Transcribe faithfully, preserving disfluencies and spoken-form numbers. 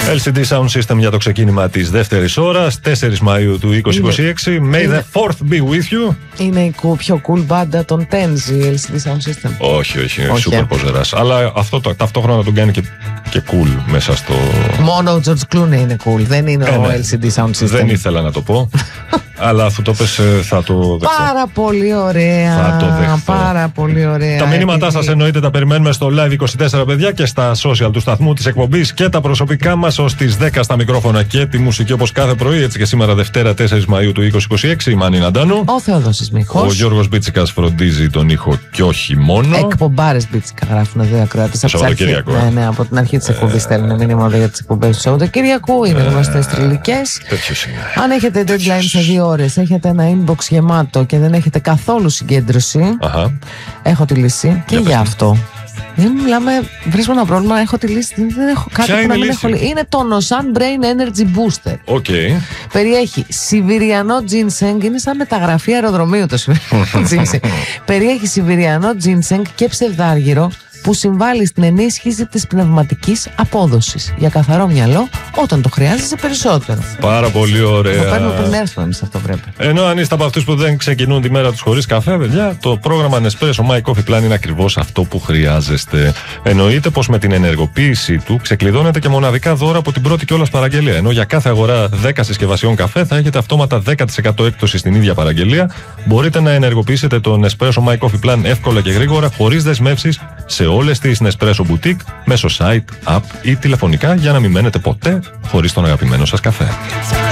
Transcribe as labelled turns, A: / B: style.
A: ελ σι ντι Sound System για το ξεκίνημα της δεύτερης ώρας, τέσσερις Μαΐου του είκοσι είκοσι έξι. May
B: είναι...
A: the fourth be with you.
B: Είναι η πιο cool μπάντα των Tens, η ελ σι ντι Sound System.
A: Όχι, όχι, είναι super ποζεράς. Αλλά αυτό το, ταυτόχρονα τον κάνει και, και cool μέσα στο.
B: Μόνο ο George Clooney είναι cool, δεν είναι
A: ε,
B: ο
A: ναι.
B: ελ σι ντι Sound System.
A: Δεν ήθελα να το πω. Αλλά αφού το πες θα το δεχτώ.
B: Πάρα πολύ ωραία.
A: Θα το δεχτώ.
B: Πάρα πολύ ωραία.
A: Τα μηνύματά σας εννοείται τα περιμένουμε στο Live είκοσι τέσσερα, παιδιά, και στα social του σταθμού της εκπομπής και τα προσωπικά μας ως τις δέκα στα μικρόφωνα και τη μουσική όπως κάθε πρωί. Έτσι και σήμερα Δευτέρα τέσσερις Μαΐου του είκοσι είκοσι έξι. Η Μάνη Ναντάνου.
B: Ο Θεόδωσης Μίχος.
A: Ο Γιώργος Μπίτσικας φροντίζει τον ήχο και όχι μόνο.
B: Εκπομπάρες Μπίτσικα γράφουν δύο ακροατές.
A: Σαββατοκύριακο.
B: Ναι, ναι, από την αρχή της εκπομπής στέλνουν μήνυμα για τις εκπομπές του Σαββατοκύριακου. Είναι γνωστές τριλικές. Αν έχετε deadline σε δύο ώρες, έχετε ένα inbox γεμάτο και δεν έχετε καθόλου συγκέντρωση,
A: Αχα.
B: έχω τη λύση και για, για αυτό. Δεν μιλάμε, βρίσκω ένα πρόβλημα, έχω τη λύση, δεν έχω κάτι
A: Ποια
B: που να μην
A: λύση?
B: έχω λύσει. Είναι το Nosan Brain Energy Booster.
A: Okay.
B: Περιέχει σιβηριανό ginseng, είναι σαν μεταγραφή αεροδρομίου το σιβηριανό ginseng. Περιέχει σιβηριανό ginseng και ψευδάργυρο που συμβάλλει στην ενίσχυση της πνευματικής απόδοσης για καθαρό μυαλό όταν το χρειάζεσαι περισσότερο.
A: Πάρα πολύ ωραία.
B: Το παίρνουμε πριν έρθουμε εμείς, αυτό πρέπει.
A: Ενώ αν είστε από αυτούς που δεν ξεκινούν τη μέρα τους χωρίς καφέ, παιδιά, το πρόγραμμα Nespresso My Coffee Plan είναι ακριβώς αυτό που χρειάζεστε. Εννοείται πως με την ενεργοποίησή του ξεκλειδώνετε και μοναδικά δώρα από την πρώτη κιόλας παραγγελία. Ενώ για κάθε αγορά δέκα συσκευασιών καφέ θα έχετε αυτόματα δέκα τοις εκατό έκπτωση στην ίδια παραγγελία. Μπορείτε να ενεργοποιήσετε το Nespresso My Coffee Plan εύκολα και γρήγορα, χωρίς δεσμεύσεις, σε όλες τις Nespresso Boutique, μέσω site, app ή τηλεφωνικά, για να μην μένετε ποτέ χωρίς τον αγαπημένο σας καφέ.